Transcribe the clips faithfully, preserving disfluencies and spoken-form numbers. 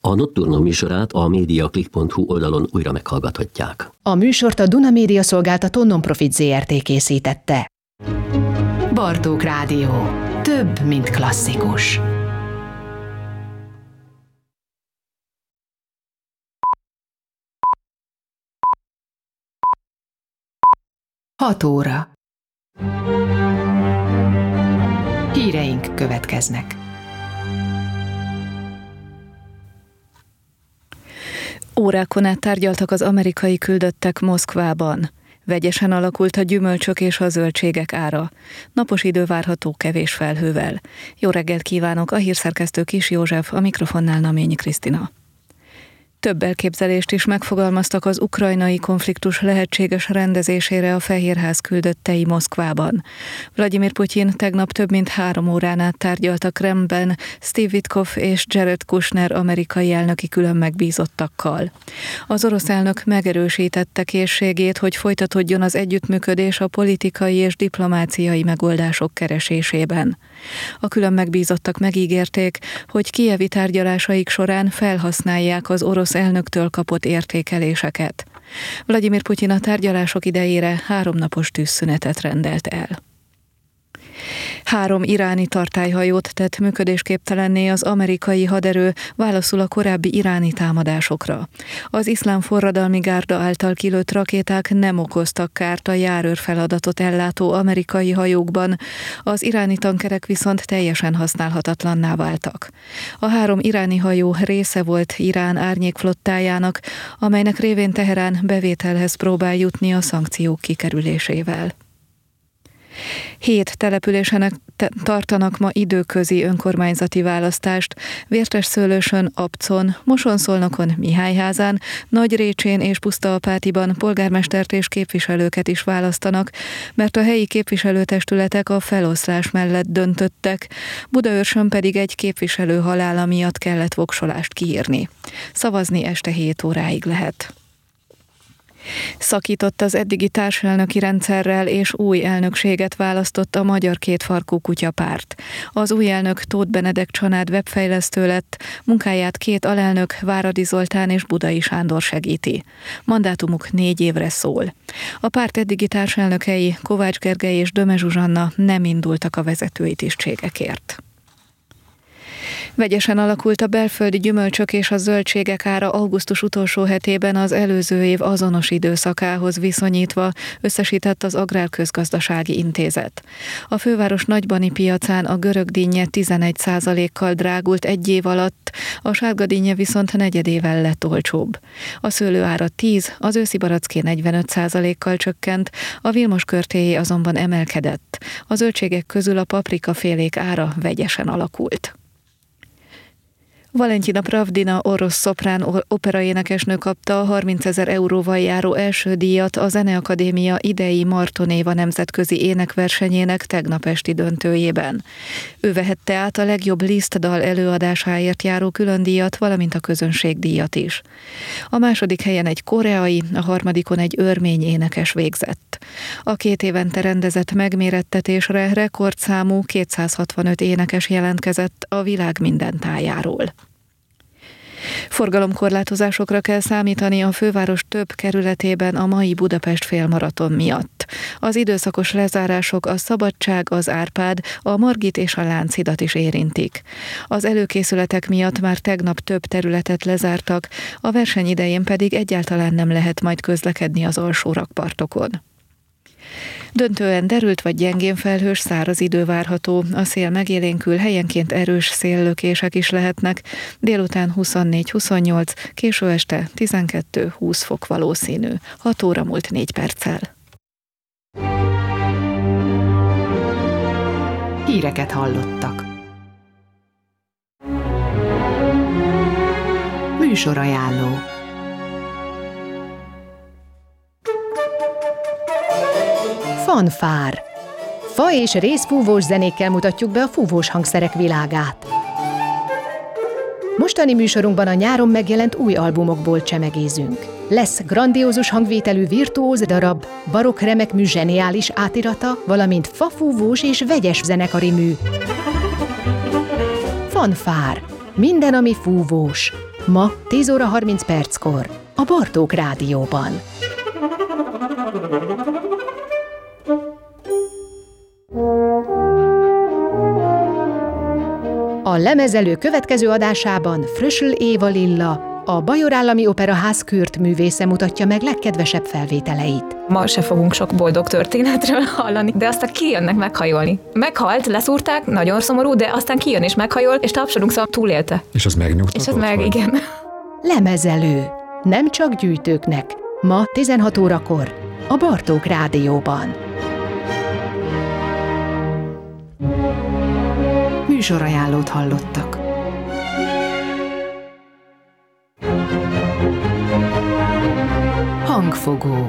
A Nocturno műsorát a mediaclick pont hu oldalon újra meghallgathatják. A műsort a Duna Média Szolgáltató Nonprofit zé er té készítette. Bartók Rádió. Több, mint klasszikus. Hat óra. Híreink következnek. Órákon át tárgyaltak az amerikai küldöttek Moszkvában. Vegyesen alakult a gyümölcsök és a zöldségek ára. Napos idő várható kevés felhővel. Jó reggelt kívánok, a hírszerkesztő Kis József, a mikrofonnál Naményi Krisztina. Több elképzelést is megfogalmaztak az ukrajnai konfliktus lehetséges rendezésére a Fehérház küldöttei Moszkvában. Vladimir Putyin tegnap több mint három órán át tárgyalt a Kremlben Steve Witkoff és Jared Kushner amerikai elnöki külön megbízottakkal. Az orosz elnök megerősítette készségét, hogy folytatódjon az együttműködés a politikai és diplomáciai megoldások keresésében. A külön megbízottak megígérték, hogy kijevi tárgyalásaik során felhasználják az orosz elnöktől kapott értékeléseket. Vladimir Putyin a tárgyalások idejére háromnapos tűzszünetet rendelt el. Három iráni tartályhajót tett működésképtelenné az amerikai haderő válaszul a korábbi iráni támadásokra. Az iszlám forradalmi gárda által kilőtt rakéták nem okoztak kárt a járőrfeladatot ellátó amerikai hajókban, az iráni tankerek viszont teljesen használhatatlanná váltak. A három iráni hajó része volt Irán árnyékflottájának, amelynek révén Teherán bevételhez próbál jutni a szankciók kikerülésével. Hét településen te- tartanak ma időközi önkormányzati választást. Vértesszőlősön, Abcon, Mosonszolnokon, Mihályházán, Nagyrécsén és Pusztaapátiban polgármestert és képviselőket is választanak, mert a helyi képviselőtestületek a feloszlás mellett döntöttek, Budaörsön pedig egy képviselő halála miatt kellett voksolást kiírni. Szavazni este hét óráig lehet. Szakított az eddigi társelnöki rendszerrel és új elnökséget választott a Magyar Kétfarkú Kutyapárt. Az új elnök Tóth Benedek Csanád webfejlesztő lett, munkáját két alelnök, Váradi Zoltán és Budai Sándor segíti. Mandátumuk négy évre szól. A párt eddigi társelnökei, Kovács Gergely és Döme Zsuzsanna nem indultak a vezetői tisztségekért. Vegyesen alakult a belföldi gyümölcsök és a zöldségek ára augusztus utolsó hetében az előző év azonos időszakához viszonyítva, összesített az Agrárközgazdasági Intézet. A főváros nagybani piacán a görögdínnye tizenegy százalékkal drágult egy év alatt, a sárgadínnye viszont negyedével lett olcsóbb. A szőlőára tíz, az őszi baracké negyvenöt százalékkal csökkent, a Vilmos körtéjé azonban emelkedett. A zöldségek közül a paprikafélék ára vegyesen alakult. Valentina Pravdina orosz szoprán operaénekesnő kapta a harmincezer euróval járó első díjat a Zeneakadémia idei Martonéva nemzetközi énekversenyének tegnap esti döntőjében. Ő vehette át a legjobb Liszt dal előadásáért járó külön díjat, valamint a közönségdíjat is. A második helyen egy koreai, a harmadikon egy örmény énekes végzett. A két évente rendezett megmérettetésre rekordszámú kétszázhatvanöt énekes jelentkezett a világ minden tájáról. Forgalomkorlátozásokra kell számítani a főváros több kerületében a mai Budapest félmaraton miatt. Az időszakos lezárások a Szabadság, az Árpád, a Margit és a Lánchidat is érintik. Az előkészületek miatt már tegnap több területet lezártak, a verseny idején pedig egyáltalán nem lehet majd közlekedni az alsó rakpartokon. Döntően derült vagy gyengén felhős, száraz idő várható, a szél megélénkül, helyenként erős széllökések is lehetnek, délután huszonnégy huszonnyolc, késő este tizenkettő húsz fok valószínű. hat óra múlt négy perccel. Híreket hallottak. Műsorajánló. Fanfár. Fa és részfúvós zenékkel mutatjuk be a fúvós hangszerek világát. Mostani műsorunkban a nyáron megjelent új albumokból csemegézünk. Lesz grandiózus hangvételű virtuóz darab, barokk remekmű zseniális átirata, valamint fafúvós és vegyes zenekari mű. Fanfár. Minden, ami fúvós. Ma tíz óra harminc perckor a Bartók Rádióban. A Lemezelő következő adásában Frösl Éva Lilla, a Bajor Állami Operaház Kürt művésze mutatja meg legkedvesebb felvételeit. Ma se fogunk sok boldog történetről hallani, de aztán kijönnek meghajolni. Meghalt, leszúrták, nagyon szomorú, de aztán kijön és meghajol, és tapsolunk, szóval túlélte. És az megnyugtatott? És az meg, vagy? igen. Lemezelő. Nem csak gyűjtőknek. Ma tizenhat órakor a Bartók Rádióban. Műsorajánlót hallottak. Hangfogó.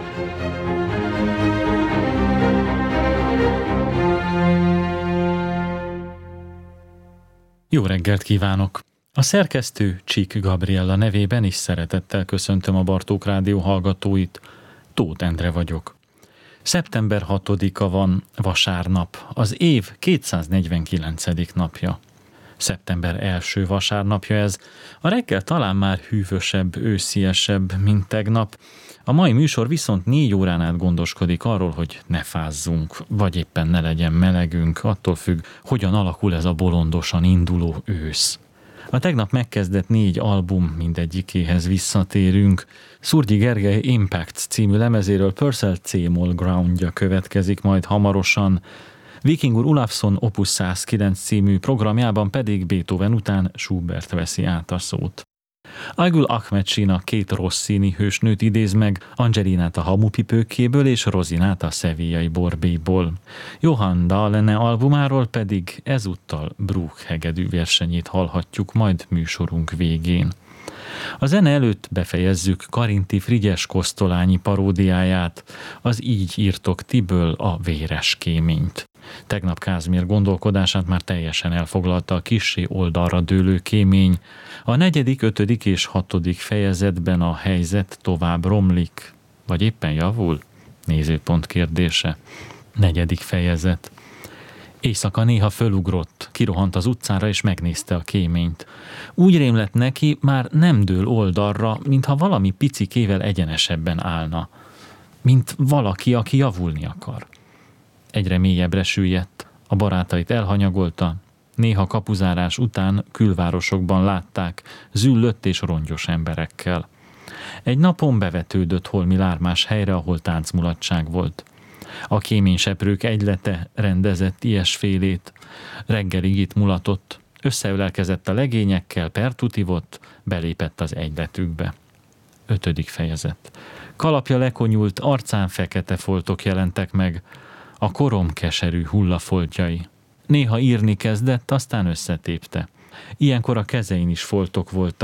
Jó reggelt kívánok! A szerkesztő Csík Gabriella nevében is szeretettel köszöntöm a Bartók Rádió hallgatóit. Tóth Endre vagyok. szeptember hatodika van, vasárnap, az év kétszáznegyvenkilencedik napja. Szeptember első vasárnapja ez, a reggel talán már hűvösebb, ősziesebb, mint tegnap. A mai műsor viszont négy órán át gondoskodik arról, hogy ne fázzunk, vagy éppen ne legyen melegünk, attól függ, hogyan alakul ez a bolondosan induló ősz. A tegnap megkezdett négy album mindegyikéhez visszatérünk. Szurgyi Gergely Impacts című lemezéről Purcell C-moll Groundja következik majd hamarosan. Vikingur Olafsson Opus százkilenc című programjában pedig Beethoven után Schubert veszi át a szót. Aygul Ahmed Sina két Rossini hősnőt idéz meg, Angelinát a Hamupipőkéből és Rosinát a Sevillai Borbélyból. Johann Dahlene albumáról pedig ezúttal Bruch hegedű versenyét hallhatjuk majd műsorunk végén. A zene előtt befejezzük Karinti Frigyes Kosztolányi paródiáját, az Így írtok tiből a véres kéményt. Tegnap Kázmér gondolkodását már teljesen elfoglalta a kissé oldalra dőlő kémény. A negyedik, ötödik és hatodik fejezetben a helyzet tovább romlik, vagy éppen javul? Nézőpont kérdése. Negyedik fejezet. Éjszaka néha fölugrott, kirohant az utcára és megnézte a kéményt. Úgy rémlett neki, már nem dől oldalra, mintha valami picikével egyenesebben állna. Mint valaki, aki javulni akar. Egyre mélyebbre süllyedt, a barátait elhanyagolta, néha kapuzárás után külvárosokban látták züllött és rongyos emberekkel. Egy napon bevetődött holmi lármás helyre, ahol táncmulatság volt. A kéményseprők egylete rendezett ilyesfélét, reggelig itt mulatott, összeölelkezett a legényekkel, pertutivott, belépett az egyletükbe. Ötödik fejezet. Kalapja lekonyult, arcán fekete foltok jelentek meg, a korom keserű hullafoltjai. Néha írni kezdett, aztán összetépte. Ilyenkor a kezein is foltok voltak.